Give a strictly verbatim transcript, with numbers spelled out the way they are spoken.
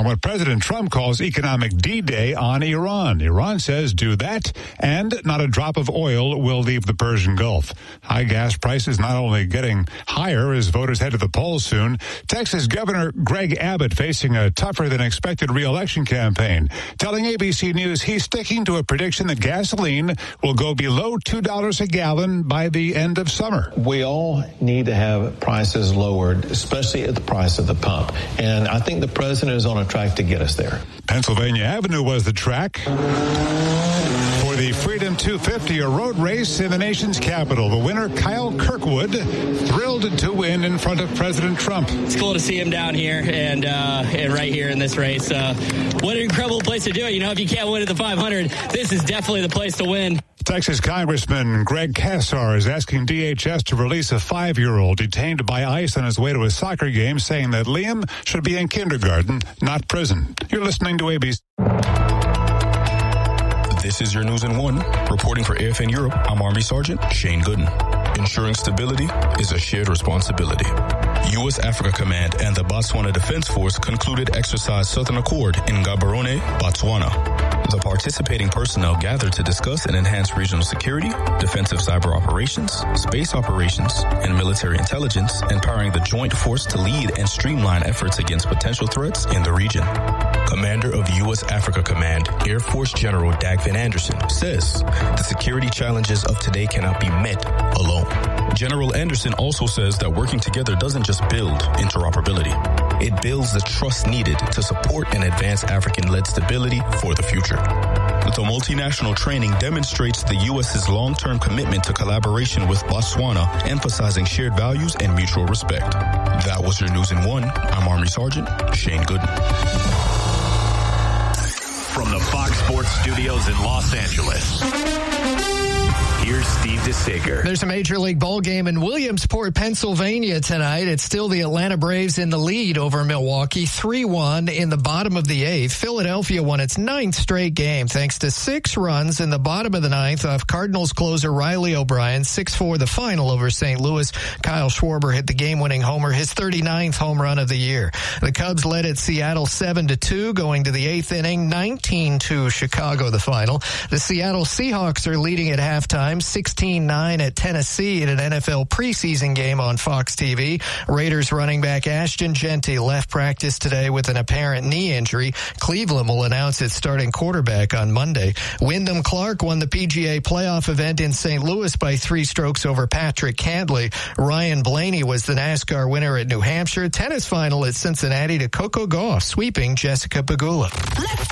on what President Trump calls economic D-Day on Iran. Iran says do that, and not a drop of oil will leave the Persian Gulf. High gas prices not only getting higher as voters head to the polls soon. Texas Governor Greg Abbott facing a tougher than expected re-election campaign, telling A B C News he's sticking to a prediction that gasoline will go below two dollars a gallon by the end of summer. We all need to have prices lowered, especially at the price of the pump. And I think the president is on a track to get us there. Pennsylvania Avenue was the track for the Freedom two fifty, a road race in the nation's capital. The winner, Kyle Kirkwood, thrilled to win in front of President Trump. It's cool to see him down here and uh, and right here in this race. Uh, what an incredible place to do it. You know, if you can't win at the five hundred, this is definitely the place to win. Texas Congressman Greg Casar is asking D H S to release a five-year-old detained by ICE on his way to a soccer game, saying that Liam should be in kindergarten, not prison. You're listening to A B C. This is your News in One. Reporting for A F N Europe, I'm Army Sergeant Shane Gooden. Ensuring stability is a shared responsibility. U S Africa Command and the Botswana Defense Force concluded Exercise Southern Accord in Gaborone, Botswana. The participating personnel gathered to discuss and enhance regional security, defensive cyber operations, space operations, and military intelligence, empowering the joint force to lead and streamline efforts against potential threats in the region. Commander of U S Africa Command, Air Force General Dag Van Anderson, says the security challenges of today cannot be met alone. General Anderson also says that working together doesn't just build interoperability. It builds the trust needed to support and advance African-led stability for the future. The multinational training demonstrates the U S's long-term commitment to collaboration with Botswana, emphasizing shared values and mutual respect. That was your News in One. I'm Army Sergeant Shane Gooden. From the Fox Sports Studios in Los Angeles, here's Steve DeSager. There's a Major League ball game in Williamsport, Pennsylvania tonight. It's still the Atlanta Braves in the lead over Milwaukee, three one in the bottom of the eighth. Philadelphia won its ninth straight game thanks to six runs in the bottom of the ninth off Cardinals closer Riley O'Brien, six four the final over Saint Louis. Kyle Schwarber hit the game-winning homer, his thirty-ninth home run of the year. The Cubs led at Seattle seven to two going to the eighth inning, nineteen two Chicago the final. The Seattle Seahawks are leading at halftime, sixteen nine at Tennessee in an N F L preseason game on Fox T V. Raiders running back Ashton Genty left practice today with an apparent knee injury. Cleveland will announce its starting quarterback on Monday. Wyndham Clark won the P G A playoff event in Saint Louis by three strokes over Patrick Cantley. Ryan Blaney was the NASCAR winner at New Hampshire. Tennis final at Cincinnati to Coco Gauff, sweeping Jessica Pegula.